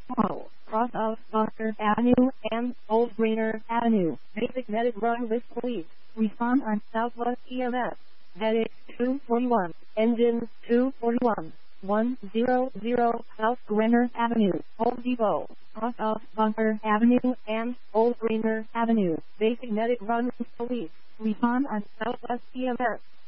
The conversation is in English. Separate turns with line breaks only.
Oh, cross of Bunker Avenue and Old Greener Avenue. Basic medic run with police. Respond on Southwest EMS. Medic 241. Engine 241. 100 South Greener Avenue. Home Depot. Cross of Bunker Avenue and Old Greener Avenue. Basic medic run with police. Respond on Southwest EMS.